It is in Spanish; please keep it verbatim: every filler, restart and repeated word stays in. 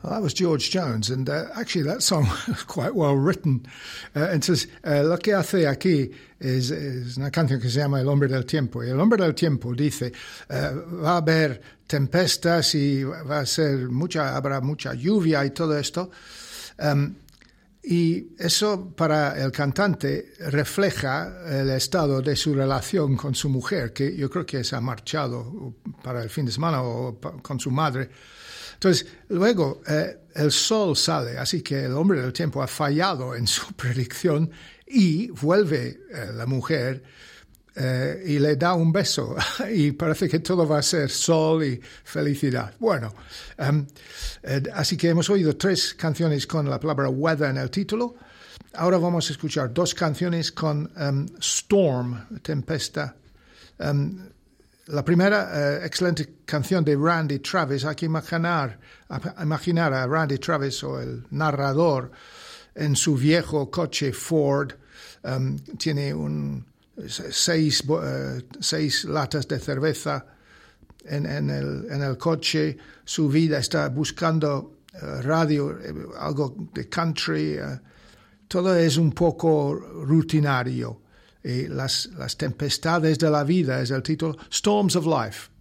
Well, that was George Jones, and uh, actually that song was quite well written. Uh, entonces, uh, lo que hace aquí es, es una canción que se llama El Hombre del Tiempo. Y El Hombre del Tiempo dice, uh, va a haber tempestas y va a ser mucha, habrá mucha lluvia y todo esto. Um, y eso para el cantante refleja el estado de su relación con su mujer, que yo creo que se ha marchado para el fin de semana o con su madre. Entonces, luego eh, el sol sale, así que el hombre del tiempo ha fallado en su predicción y vuelve eh, la mujer eh, y le da un beso y parece que todo va a ser sol y felicidad. Bueno, um, eh, así que hemos oído tres canciones con la palabra weather en el título. Ahora vamos a escuchar dos canciones con um, storm, tempesta. Um, La primera, uh, excelente canción de Randy Travis. Hay que imaginar, imaginar a Randy Travis o el narrador en su viejo coche Ford. Um, tiene un, seis, uh, seis latas de cerveza en, en, el, en el coche. Su vida está buscando uh, radio, algo de country. Uh, todo es un poco rutinario. Y las, las tempestades de la vida es el título, Storms of Life.